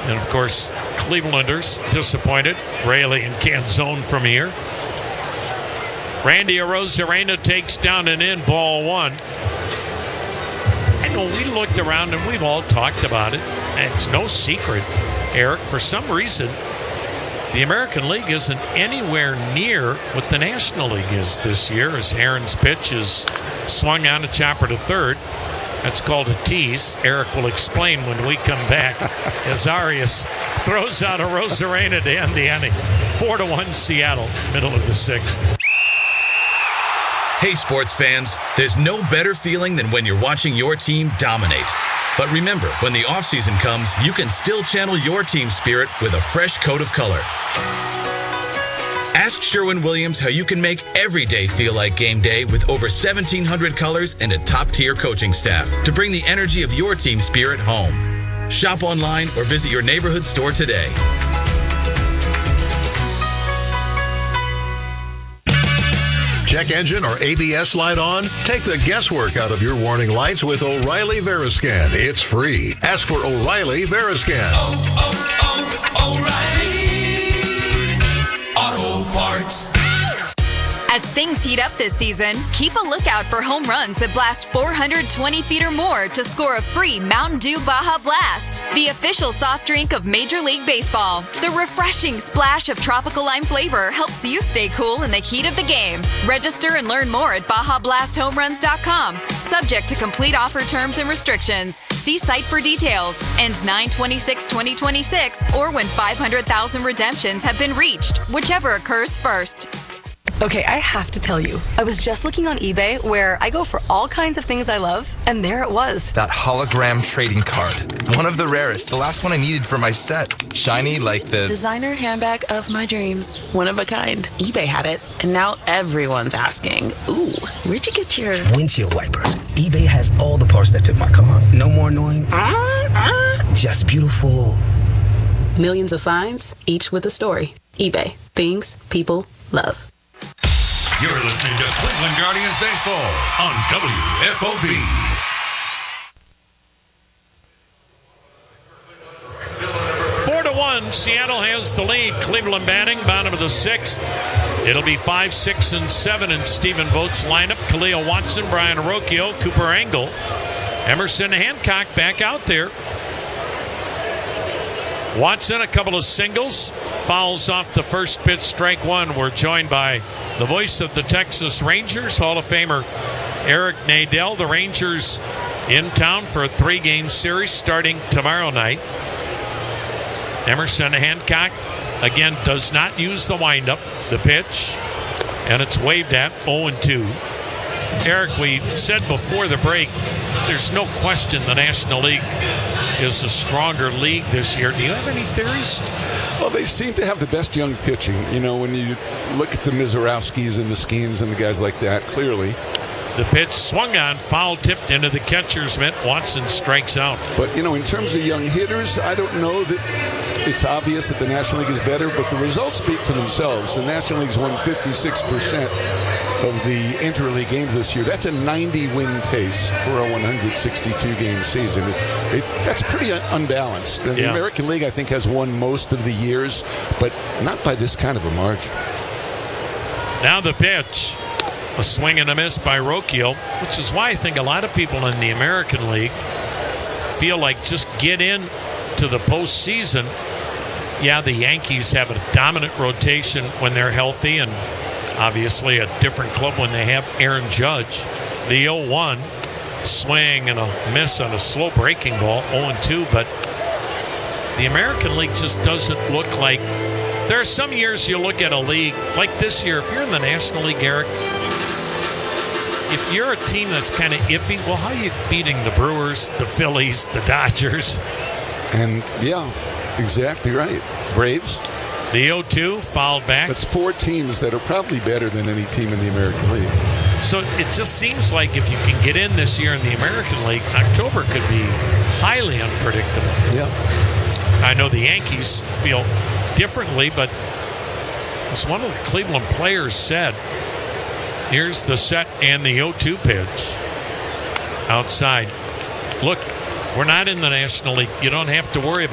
And, of course, Clevelanders disappointed. Raley and Canzone from here. Randy Arozarena takes down and in, ball one. I know we looked around and we've all talked about it. And it's no secret, Eric, for some reason, the American League isn't anywhere near what the National League is this year, as Heron's pitch is swung on a chopper to third. That's called a tease. Eric will explain when we come back. As Arias throws out a Arozarena to end the inning. 4-1 Seattle, middle of the sixth. Hey, sports fans, there's no better feeling than when you're watching your team dominate. But remember, when the offseason comes, you can still channel your team spirit with a fresh coat of color. Ask Sherwin-Williams how you can make every day feel like game day with over 1,700 colors and a top-tier coaching staff to bring the energy of your team spirit home. Shop online or visit your neighborhood store today. Check engine or ABS light on? Take the guesswork out of your warning lights with O'Reilly Veriscan. It's free. Ask for O'Reilly Veriscan. O'Reilly Auto Parts. As things heat up this season, keep a lookout for home runs that blast 420 feet or more to score a free Mountain Dew Baja Blast, the official soft drink of Major League Baseball. The refreshing splash of tropical lime flavor helps you stay cool in the heat of the game. Register and learn more at BajaBlastHomeRuns.com. Subject to complete offer terms and restrictions. See site for details. Ends 9/26/2026 or when 500,000 redemptions have been reached, whichever occurs first. Okay, I have to tell you, I was just looking on eBay where I go for all kinds of things I love, and there it was. That hologram trading card. One of the rarest. The last one I needed for my set. Shiny like the designer handbag of my dreams. One of a kind. eBay had it, and now everyone's asking, ooh, where'd you get your windshield wipers? eBay has all the parts that fit my car. No more annoying. Just beautiful. Millions of finds, each with a story. eBay. Things people love. You're listening to Cleveland Guardians Baseball on WFOB. Four to 1, Seattle has the lead. Cleveland batting, bottom of the sixth. It'll be 5, 6, and 7 in Stephen Vogt's lineup. Khalil Watson, Brian Arocchio, Cooper Engel, Emerson Hancock back out there. Watson, a couple of singles, fouls off the first pitch, strike one. We're joined by the voice of the Texas Rangers, Hall of Famer Eric Nadel. The Rangers in town for a 3-game series starting tomorrow night. Emerson Hancock, again, does not use the windup, the pitch, and it's waved at 0-2. Eric, we said before the break, there's no question the National League is a stronger league this year. Do you have any theories? Well, they seem to have the best young pitching. You know, when you look at the Mizorowskis and the Skeens and the guys like that, clearly. The pitch swung on, foul tipped into the catcher's mitt. Watson strikes out. But, you know, in terms of young hitters, I don't know that it's obvious that the National League is better, but the results speak for themselves. The National League's won 56% of the interleague games this year. That's a 90-win pace for a 162-game season. That's pretty unbalanced. And the American League, I think, has won most of the years, but not by this kind of a margin. Now the pitch. A swing and a miss by Rocchio, which is why I think a lot of people in the American League feel like just get in to the postseason. Yeah, the Yankees have a dominant rotation when they're healthy, and obviously a different club when they have Aaron Judge. The 0-1 swing and a miss on a slow breaking ball, 0-2, but the American League just doesn't look like. There are some years you look at a league like this year. If you're in the National League, Eric, if you're a team that's kind of iffy, well, how are you beating the Brewers, the Phillies, the Dodgers? And, yeah, exactly right. Braves. The 0-2 fouled back. That's 4 teams that are probably better than any team in the American League. So it just seems like if you can get in this year in the American League, October could be highly unpredictable. Yeah. I know the Yankees feel differently, but as one of the Cleveland players said, here's the set and the 0-2 pitch outside. Look, we're not in the National League. You don't have to worry about